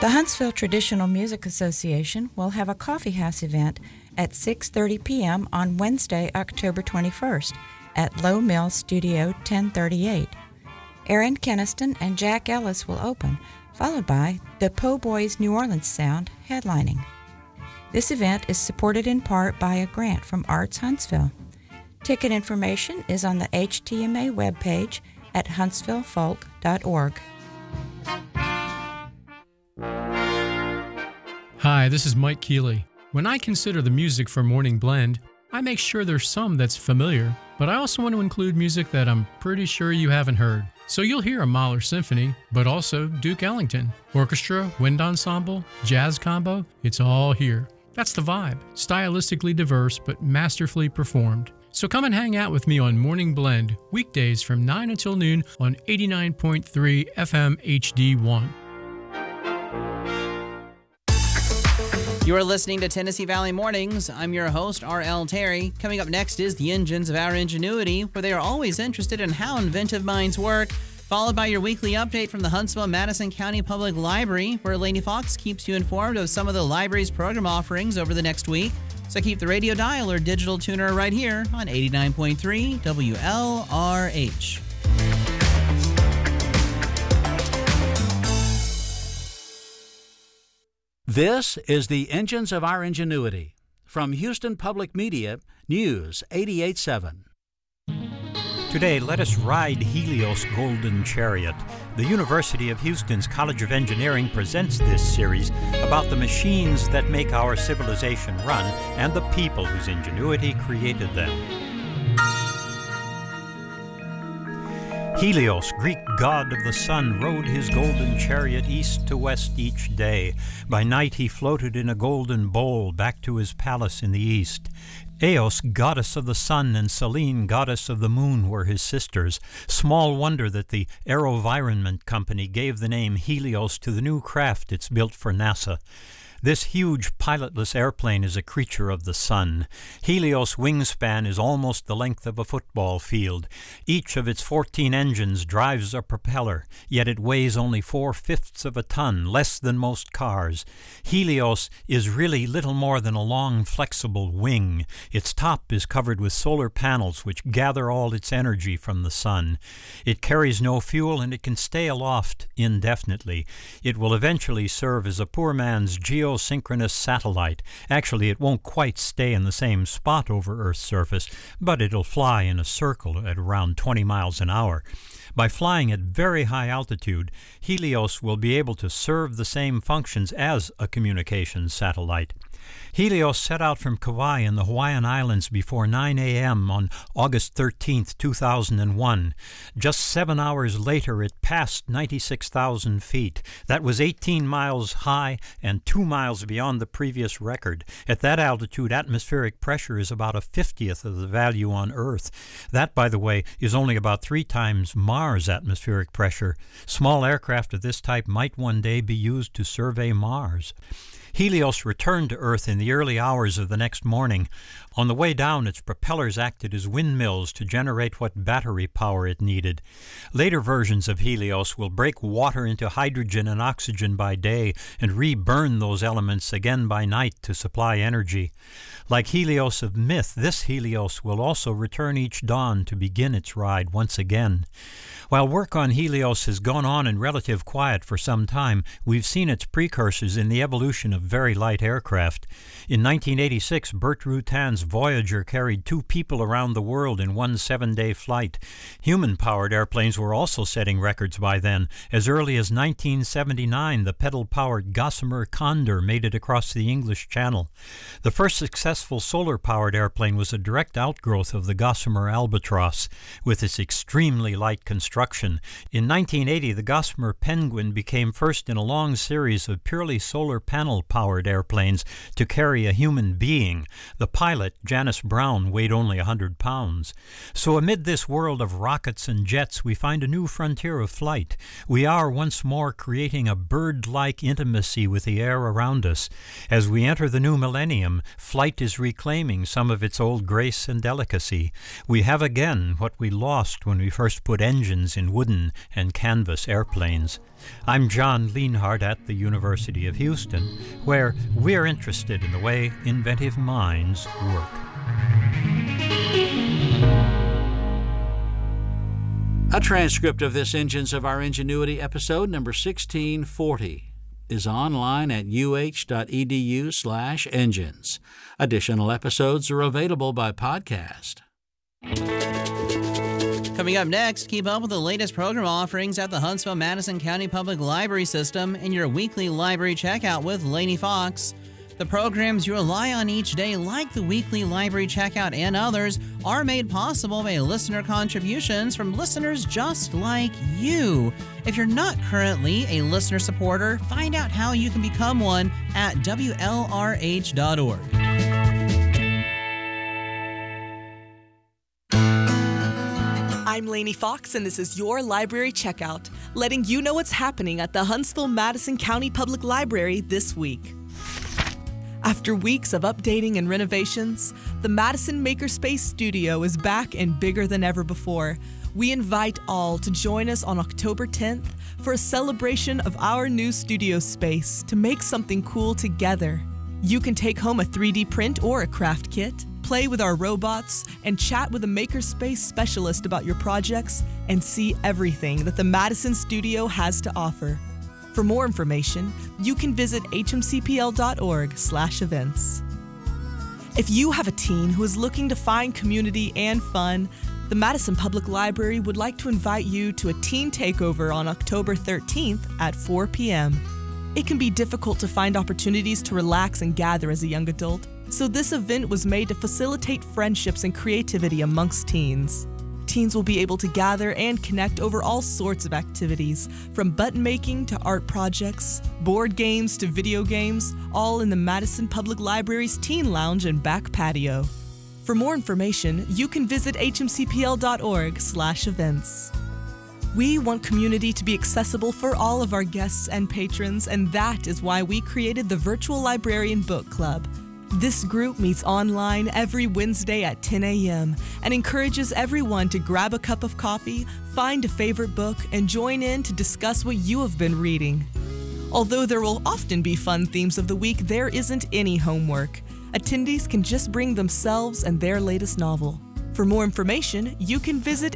The Huntsville Traditional Music Association will have a coffee house event at 6:30 p.m. on Wednesday, October 21st at Low Mill Studio 1038. Aaron Keniston and Jack Ellis will open, followed by the Po' Boys New Orleans Sound headlining. This event is supported in part by a grant from Arts Huntsville. Ticket information is on the HTMA webpage at huntsvillefolk.org. Hi, this is Mike Keeley. When I consider the music for Morning Blend, I make sure there's some that's familiar, but I also want to include music that I'm pretty sure you haven't heard. So you'll hear a Mahler Symphony, but also Duke Ellington. Orchestra, wind ensemble, jazz combo, it's all here. That's the vibe. Stylistically diverse, but masterfully performed. So come and hang out with me on Morning Blend, weekdays from 9 until noon on 89.3 FM HD1. You are listening to Tennessee Valley Mornings. I'm your host, R.L. Terry. Coming up next is the Engines of Our Ingenuity, where they are always interested in how inventive minds work, followed by your weekly update from the Huntsville-Madison County Public Library, where Lady Fox keeps you informed of some of the library's program offerings over the next week. So keep the radio dial or digital tuner right here on 89.3 WLRH. This is the Engines of Our Ingenuity. From Houston Public Media, News 88.7. Today, let us ride Helios Golden Chariot. The University of Houston's College of Engineering presents this series about the machines that make our civilization run and the people whose ingenuity created them. Helios, Greek god of the sun, rode his golden chariot east to west each day. By night he floated in a golden bowl back to his palace in the east. Eos, goddess of the sun, and Selene, goddess of the moon, were his sisters. Small wonder that the AeroVironment Company gave the name Helios to the new craft it's built for NASA. This huge pilotless airplane is a creature of the sun. Helios' wingspan is almost the length of a football field. Each of its 14 engines drives a propeller, yet it weighs only 4/5 of a ton, less than most cars. Helios is really little more than a long, flexible wing. Its top is covered with solar panels which gather all its energy from the sun. It carries no fuel and it can stay aloft indefinitely. It will eventually serve as a poor man's geosynchronous satellite. Actually, it won't quite stay in the same spot over Earth's surface, but it'll fly in a circle at around 20 miles an hour. By flying at very high altitude, Helios will be able to serve the same functions as a communications satellite. Helios set out from Kauai in the Hawaiian Islands before 9 a.m. on August 13, 2001. Just 7 hours later, it passed 96,000 feet. That was 18 miles high and 2 miles beyond the previous record. At that altitude, atmospheric pressure is about a 50th of the value on Earth. That, by the way, is only about 3 times Mars' atmospheric pressure. Small aircraft of this type might one day be used to survey Mars. Helios returned to Earth in the early hours of the next morning. On the way down, its propellers acted as windmills to generate what battery power it needed. Later versions of Helios will break water into hydrogen and oxygen by day and re-burn those elements again by night to supply energy. Like Helios of myth, this Helios will also return each dawn to begin its ride once again. While work on Helios has gone on in relative quiet for some time, we've seen its precursors in the evolution of very light aircraft. In 1986, Burt Rutan's Voyager carried 2 people around the world in one 7-day flight. Human-powered airplanes were also setting records by then. As early as 1979, the pedal-powered Gossamer Condor made it across the English Channel. The first successful solar-powered airplane was a direct outgrowth of the Gossamer Albatross, with its extremely light construction. In 1980, the Gossamer Penguin became first in a long series of purely solar panel diesel-powered airplanes to carry a human being. The pilot, Janice Brown, weighed only 100 pounds. So amid this world of rockets and jets, we find a new frontier of flight. We are once more creating a bird-like intimacy with the air around us. As we enter the new millennium, flight is reclaiming some of its old grace and delicacy. We have again what we lost when we first put engines in wooden and canvas airplanes. I'm John Lienhardt at the University of Houston, where we're interested in the way inventive minds work. A transcript of this Engines of Our Ingenuity episode number 1640 is online at uh.edu/engines. Additional episodes are available by podcast. Coming up next, keep up with the latest program offerings at the Huntsville-Madison County Public Library System in your weekly library checkout with Lainey Fox. The programs you rely on each day, like the weekly library checkout and others, are made possible by listener contributions from listeners just like you. If you're not currently a listener supporter, find out how you can become one at WLRH.org. I'm Lainey Fox, and this is your Library Checkout, letting you know what's happening at the Huntsville-Madison County Public Library this week. After weeks of updating and renovations, the Madison Makerspace Studio is back and bigger than ever before. We invite all to join us on October 10th for a celebration of our new studio space to make something cool together. You can take home a 3D print or a craft kit, play with our robots, and chat with a makerspace specialist about your projects and see everything that the Madison Studio has to offer. For more information, you can visit hmcpl.org/events. If you have a teen who is looking to find community and fun, the Madison Public Library would like to invite you to a teen takeover on October 13th at 4 p.m. It can be difficult to find opportunities to relax and gather as a young adult, so this event was made to facilitate friendships and creativity amongst teens. Teens will be able to gather and connect over all sorts of activities, from button making to art projects, board games to video games, all in the Madison Public Library's Teen Lounge and back patio. For more information, you can visit hmcpl.org/events. We want community to be accessible for all of our guests and patrons, and that is why we created the Virtual Librarian Book Club. This group meets online every Wednesday at 10 a.m. and encourages everyone to grab a cup of coffee, find a favorite book, and join in to discuss what you have been reading. Although there will often be fun themes of the week, there isn't any homework. Attendees can just bring themselves and their latest novel. For more information, you can visit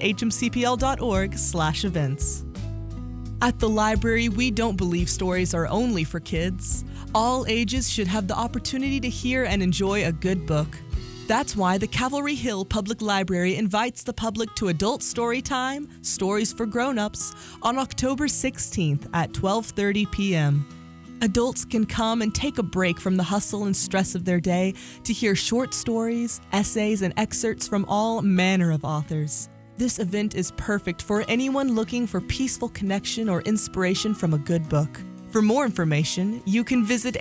hmcpl.org/events. At the library, we don't believe stories are only for kids. All ages should have the opportunity to hear and enjoy a good book. That's why the Cavalry Hill Public Library invites the public to Adult Story Time, Stories for Grown-Ups, on October 16th at 12:30 p.m. Adults can come and take a break from the hustle and stress of their day to hear short stories, essays, and excerpts from all manner of authors. This event is perfect for anyone looking for peaceful connection or inspiration from a good book. For more information, you can visit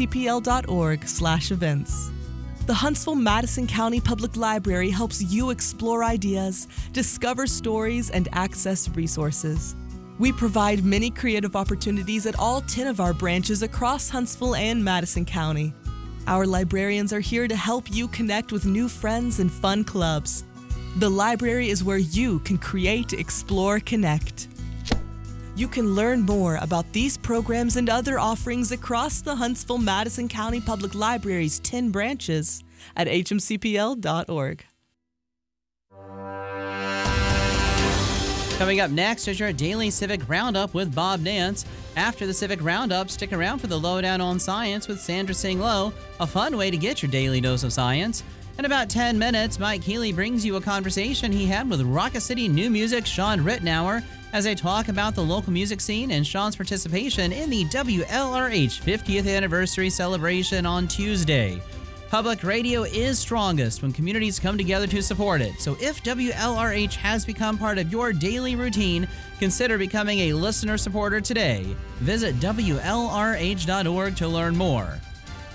hmcpl.org/events. The Huntsville-Madison County Public Library helps you explore ideas, discover stories, and access resources. We provide many creative opportunities at all 10 of our branches across Huntsville and Madison County. Our librarians are here to help you connect with new friends and fun clubs. The library is where you can create, explore, connect. You can learn more about these programs and other offerings across the Huntsville-Madison County Public Library's 10 branches at hmcpl.org. Coming up next is your daily Civic Roundup with Bob Nance. After the Civic Roundup, stick around for the Lowdown on Science with Sandra Singh Low, a fun way to get your daily dose of science. In about 10 minutes, Mike Keeley brings you a conversation he had with Rocket City New Music Sean Rittenauer as they talk about the local music scene and Sean's participation in the WLRH 50th anniversary celebration on Tuesday. Public radio is strongest when communities come together to support it. So if WLRH has become part of your daily routine, consider becoming a listener supporter today. Visit WLRH.org to learn more.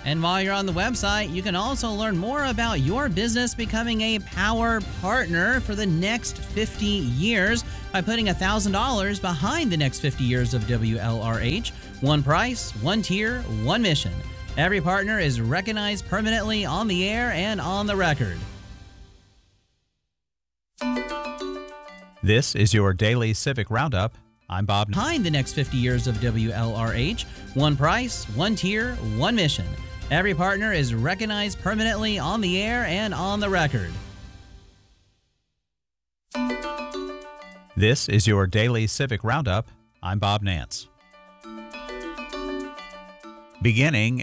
And while you're on the website, you can also learn more about your business becoming a power partner for the next 50 years by putting $1,000 behind the next 50 years of WLRH. One price, one tier, one mission. Every partner is recognized permanently on the air and on the record. This is your daily Civic Roundup. I'm Bob. Behind the next 50 years of WLRH. One price, one tier, one mission. Every partner is recognized permanently on the air and on the record. This is your daily Civic Roundup. I'm Bob Nance. Beginning